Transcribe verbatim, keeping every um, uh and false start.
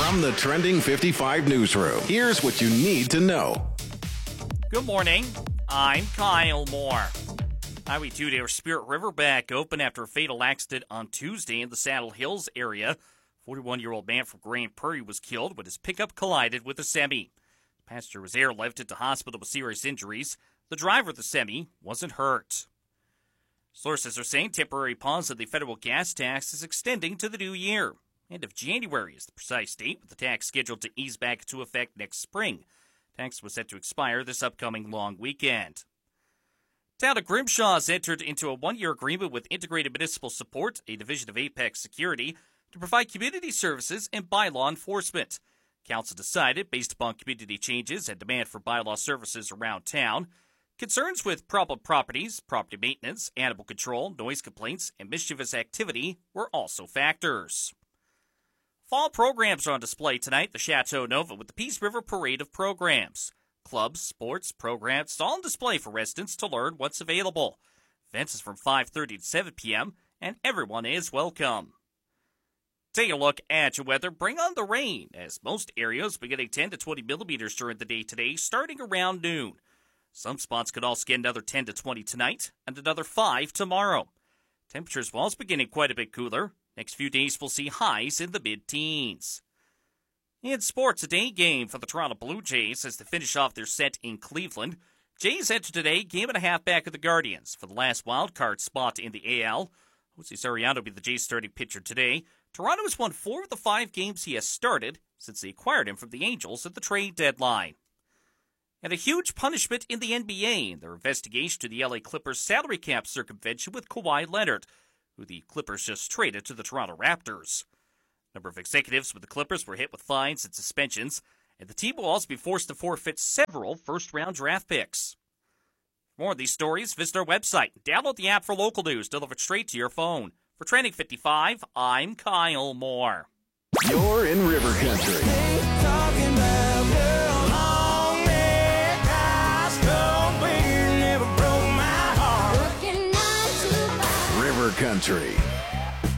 From the Trending fifty-five newsroom, here's what you need to know. Good morning. I'm Kyle Moore. Highway two near Spirit River back open after a fatal accident on Tuesday in the Saddle Hills area. forty-one-year-old man from Grand Prairie was killed when his pickup collided with a semi. The passenger was airlifted to hospital with serious injuries. The driver of the semi wasn't hurt. Sources are saying temporary pause of the federal gas tax is extending to the new year. End of January is the precise date, with the tax scheduled to ease back into effect next spring. Tax was set to expire this upcoming long weekend. Town of Grimshaw has entered into a one-year agreement with Integrated Municipal Support, a division of Apex Security, to provide community services and bylaw enforcement. Council decided, based upon community changes and demand for bylaw services around town, concerns with problem properties, property maintenance, animal control, noise complaints, and mischievous activity were also factors. Fall programs are on display tonight at the Chateau Nova with the Peace River Parade of Programs. Clubs, sports, programs, all on display for residents to learn what's available. Events is from five thirty to seven p.m., and everyone is welcome. Take a look at your weather. Bring on the rain, as most areas will be getting ten to twenty millimeters during the day today, starting around noon. Some spots could also get another ten to twenty tonight, and another five tomorrow. Temperatures will also be getting quite a bit cooler. Next few days we'll see highs in the mid-teens. In sports, a day game for the Toronto Blue Jays as they finish off their set in Cleveland. Jays enter today game and a half back of the Guardians for the last wildcard spot in the A L. Jose Soriano will be the Jays starting pitcher today. Toronto has won four of the five games he has started since they acquired him from the Angels at the trade deadline. And a huge punishment in the N B A in their investigation to the L A Clippers salary cap circumvention with Kawhi Leonard, who the Clippers just traded to the Toronto Raptors. A number of executives with the Clippers were hit with fines and suspensions, and the team will also be forced to forfeit several first-round draft picks. For more of these stories, visit our website. Download the app for local news delivered straight to your phone. For Trending fifty-five, I'm Kyle Moore. You're in River Country. River Country.